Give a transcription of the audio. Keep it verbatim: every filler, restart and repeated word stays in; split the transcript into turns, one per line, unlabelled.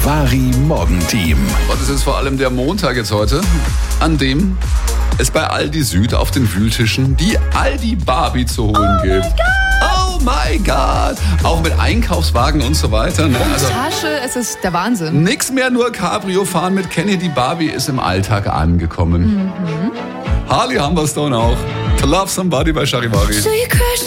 Charivari Morgenteam.
Und es ist vor allem der Montag jetzt heute, an dem es bei Aldi Süd auf den Wühltischen die Aldi Barbie zu holen
oh
gibt. Oh my God! Auch mit Einkaufswagen und so weiter. Ne?
Und
Also,
Tasche, es ist der Wahnsinn.
nix mehr nur Cabrio fahren mit Kenny. Die Barbie ist im Alltag angekommen. Mhm. Harley Humberstone auch. To Love Somebody bei Charivari.
So you crashed